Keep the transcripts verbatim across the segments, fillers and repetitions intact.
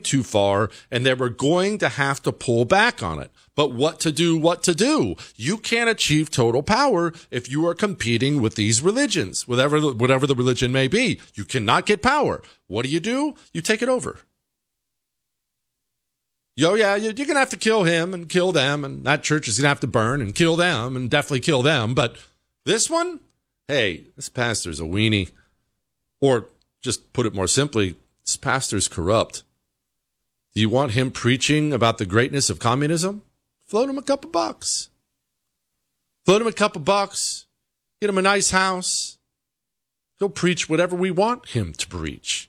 too far, and they were going to have to pull back on it. But what to do, what to do? You can't achieve total power if you are competing with these religions, whatever, whatever the religion may be. You cannot get power. What do you do? You take it over. Yo, yeah, you're going to have to kill him and kill them, and that church is going to have to burn and kill them and definitely kill them. But this one, hey, this pastor's a weenie. Or just put it more simply, this pastor's corrupt. Do you want him preaching about the greatness of communism? Float him a couple bucks. Float him a couple bucks. Get him a nice house. He'll preach whatever we want him to preach.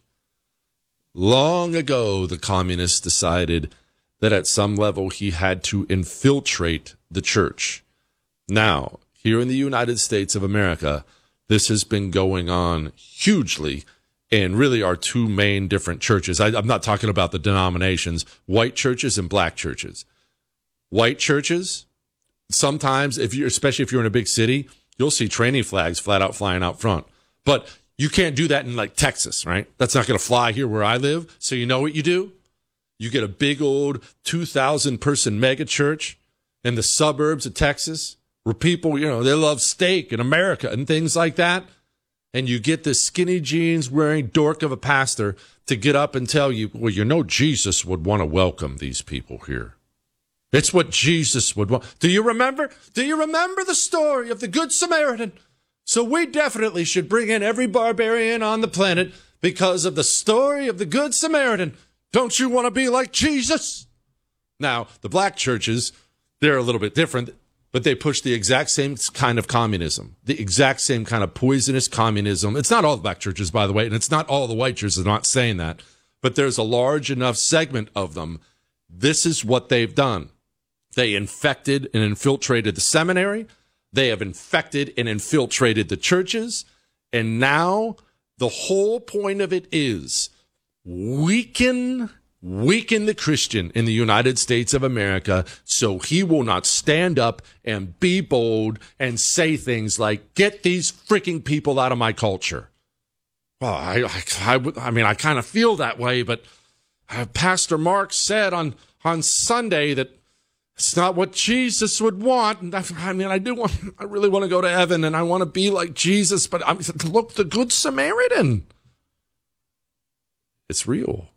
Long ago, the communists decided that at some level he had to infiltrate the church. Now, here in the United States of America, this has been going on hugely in really our two main different churches. I, I'm not talking about the denominations, white churches and black churches. White churches, sometimes, if you're, especially if you're in a big city, you'll see training flags flat out flying out front. But you can't do that in like Texas, right? That's not going to fly here where I live. So you know what you do? You get a big old two thousand person mega church in the suburbs of Texas where people, you know, they love steak in America and things like that. And you get this skinny jeans wearing dork of a pastor to get up and tell you, well, you know, Jesus would want to welcome these people here. It's what Jesus would want. Do you remember? Do you remember the story of the Good Samaritan? So we definitely should bring in every barbarian on the planet because of the story of the Good Samaritan. Don't you want to be like Jesus? Now, the black churches, they're a little bit different, but they push the exact same kind of communism, the exact same kind of poisonous communism. It's not all the black churches, by the way, and it's not all the white churches. I'm not saying that, but there's a large enough segment of them. This is what they've done. They infected and infiltrated the seminary. They have infected and infiltrated the churches. And now the whole point of it is weaken, weaken the Christian in the United States of America so he will not stand up and be bold and say things like, get these freaking people out of my culture. Well, I, I, I, I mean, I kind of feel that way, but uh, Pastor Mark said on, on Sunday that it's not what Jesus would want. And I, I mean, I do want, I really want to go to heaven and I want to be like Jesus, but I'm, look, the Good Samaritan. It's real.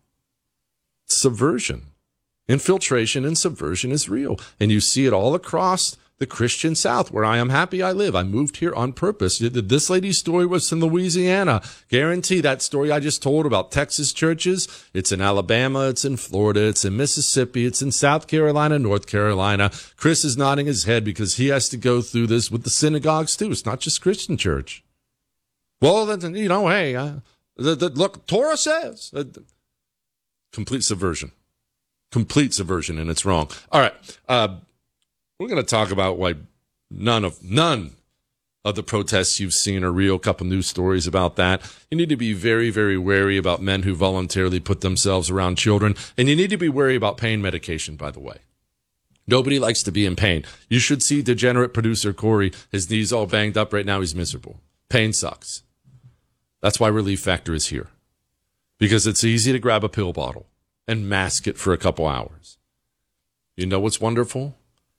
Subversion, infiltration and subversion is real. And you see it all across the Christian South, where I am happy I live. I moved here on purpose. This lady's story was in Louisiana. Guarantee that story I just told about Texas churches. It's in Alabama. It's in Florida. It's in Mississippi. It's in South Carolina, North Carolina. Chris is nodding his head because he has to go through this with the synagogues too. It's not just Christian church. Well, then, you know, hey, uh, the, the, look, Torah says. Uh, complete subversion. Complete subversion, and it's wrong. All right. Uh, We're going to talk about why none of none of the protests you've seen are real. A couple news stories about that. You need to be very, very wary about men who voluntarily put themselves around children. And you need to be wary about pain medication, by the way. Nobody likes to be in pain. You should see degenerate producer Corey. His knees all banged up right now. He's miserable. Pain sucks. That's why Relief Factor is here. Because it's easy to grab a pill bottle and mask it for a couple hours. You know what's wonderful?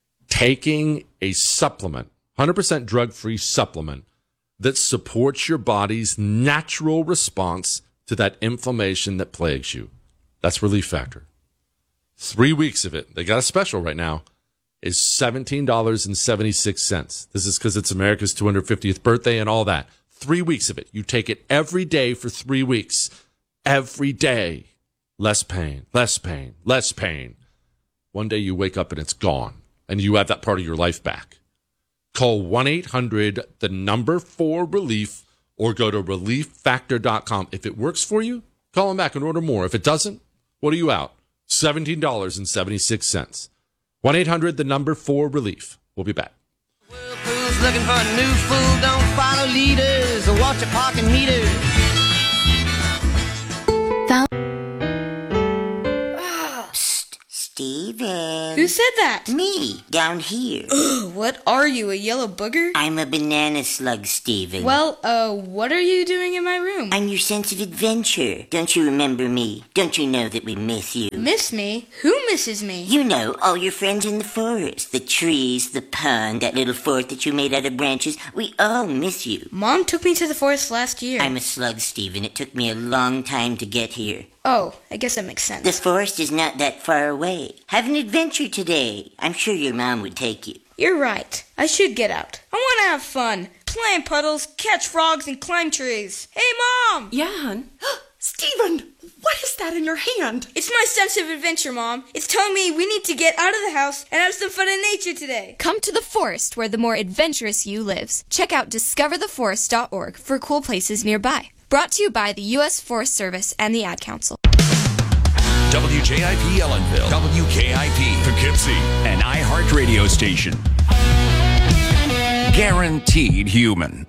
Taking a supplement, one hundred percent drug-free supplement that supports your body's natural response to that inflammation that plagues you. That's Relief Factor. Three weeks of it, they got a special right now, is seventeen dollars and seventy-six cents. This is because it's America's two hundred fiftieth birthday and all that. Three weeks of it. You take it every day for three weeks. Every day. Less pain, less pain, less pain. One day you wake up and it's gone. And you have that part of your life back. Call one eight hundred, the number four relief, or go to relief factor dot com. If it works for you, call them back and order more. If it doesn't, what are you out? seventeen dollars and seventy-six cents. one eight hundred, the number four relief. We'll be back. Whirlpool's looking for a new fool. Don't follow leaders or watch your parking meters. Found- Steven. Who said that? Me, down here. Ugh, what are you, a yellow booger? I'm a banana slug, Steven. Well, uh, what are you doing in my room? I'm your sense of adventure. Don't you remember me? Don't you know that we miss you? Miss me? Who misses me? You know, all your friends in the forest. The trees, the pond, that little fort that you made out of branches. We all miss you. Mom took me to the forest last year. I'm a slug, Steven. It took me a long time to get here. Oh, I guess that makes sense. The forest is not that far away. Have an adventure today. I'm sure your mom would take you. You're right. I should get out. I want to have fun. Play in puddles, catch frogs, and climb trees. Hey, Mom! Yeah, hon? Steven, what is that in your hand? It's my sense of adventure, Mom. It's telling me we need to get out of the house and have some fun in nature today. Come to the forest where the more adventurous you lives. Check out discover the forest dot org for cool places nearby. Brought to you by the U S Forest Service and the Ad Council. W J I P Ellenville, W K I P Poughkeepsie, an iHeart radio station. Guaranteed human.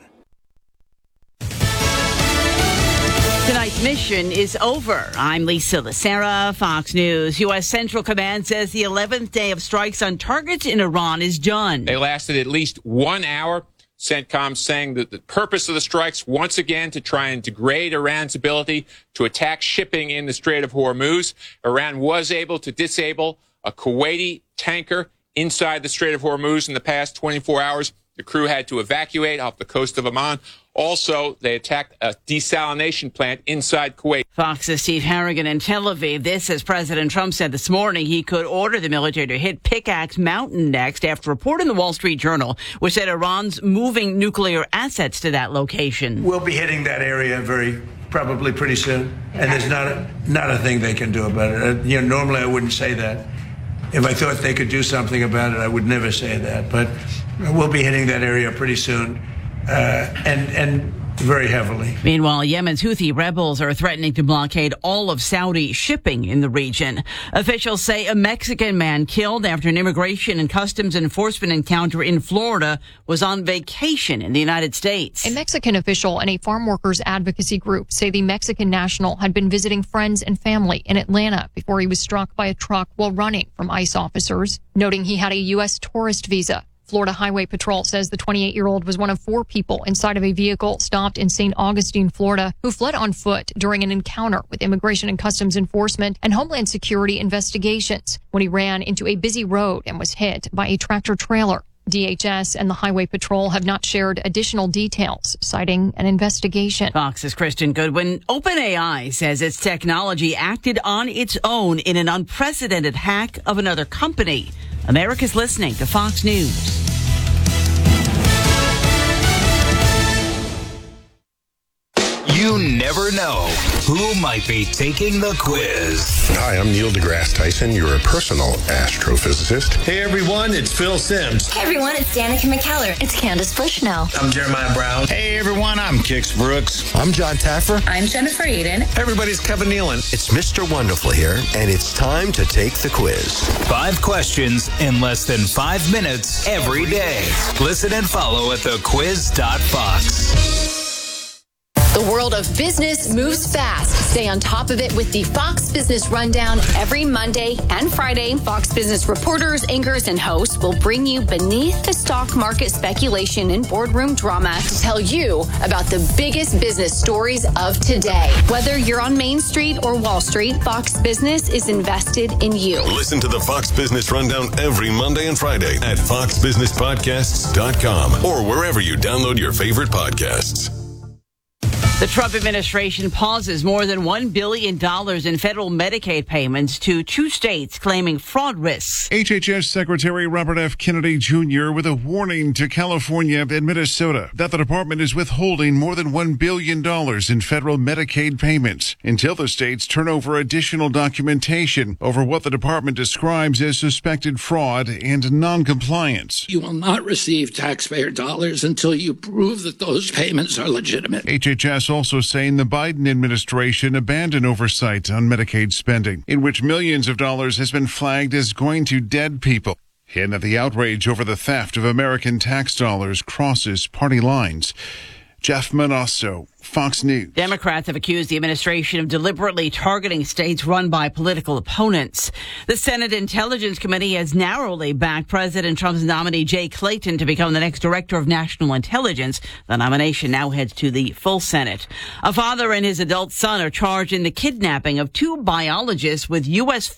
Tonight's mission is over. I'm Lisa Lacera, Fox News. U S Central Command says the eleventh day of strikes on targets in Iran is done. They lasted at least one hour. CENTCOM saying that the purpose of the strikes, once again, to try and degrade Iran's ability to attack shipping in the Strait of Hormuz. Iran was able to disable a Kuwaiti tanker inside the Strait of Hormuz in the past twenty-four hours. The crew had to evacuate off the coast of Oman. Also, they attacked a desalination plant inside Kuwait. Fox's Steve Harrigan in Tel Aviv. This, as President Trump said this morning, he could order the military to hit Pickaxe Mountain next after a report in the Wall Street Journal, which said Iran's moving nuclear assets to that location. We'll be hitting that area very probably pretty soon, and there's not a, not a thing they can do about it. Uh, you know, normally I wouldn't say that. If I thought they could do something about it, I would never say that. But we'll be hitting that area pretty soon, uh, and and very heavily. Meanwhile, Yemen's Houthi rebels are threatening to blockade all of Saudi shipping in the region. Officials say a Mexican man killed after an immigration and customs enforcement encounter in Florida was on vacation in the United States. A Mexican official and a farm workers advocacy group say the Mexican national had been visiting friends and family in Atlanta before he was struck by a truck while running from ICE officers, noting he had a U S tourist visa. Florida Highway Patrol says the twenty-eight-year-old was one of four people inside of a vehicle stopped in Saint Augustine, Florida, who fled on foot during an encounter with Immigration and Customs Enforcement and Homeland Security investigations when he ran into a busy road and was hit by a tractor trailer. D H S and the Highway Patrol have not shared additional details, citing an investigation. Fox's Kristen Goodwin. OpenAI says its technology acted on its own in an unprecedented hack of another company. America's listening to Fox News. You never know who might be taking the quiz. Hi, I'm Neil deGrasse Tyson, your personal astrophysicist. Hey everyone, it's Phil Simms. Hey everyone, it's Danica McKellar. It's Candace Bushnell. I'm Jeremiah Brown. Hey everyone, I'm Kix Brooks. I'm John Taffer. I'm Jennifer Eden. Everybody's Kevin Nealon. It's Mister Wonderful here, and it's time to take the quiz. Five questions in less than five minutes every day. Listen and follow at the quiz dot fox. The world of business moves fast. Stay on top of it with the Fox Business Rundown every Monday and Friday. Fox Business reporters, anchors, and hosts will bring you beneath the stock market speculation and boardroom drama to tell you about the biggest business stories of today. Whether you're on Main Street or Wall Street, Fox Business is invested in you. Listen to the Fox Business Rundown every Monday and Friday at fox business podcasts dot com or wherever you download your favorite podcasts. The Trump administration pauses more than one billion dollars in federal Medicaid payments to two states claiming fraud risks. H H S Secretary Robert F. Kennedy Junior with a warning to California and Minnesota that the department is withholding more than one billion dollars in federal Medicaid payments until the states turn over additional documentation over what the department describes as suspected fraud and noncompliance. You will not receive taxpayer dollars until you prove that those payments are legitimate. H H S also saying the Biden administration abandoned oversight on Medicaid spending, in which millions of dollars has been flagged as going to dead people, and that the outrage over the theft of American tax dollars crosses party lines. Jeff Manosso, Fox News. Democrats have accused the administration of deliberately targeting states run by political opponents. The Senate Intelligence Committee has narrowly backed President Trump's nominee Jay Clayton to become the next director of national intelligence. The nomination now heads to the full Senate. A father and his adult son are charged in the kidnapping of two biologists with U S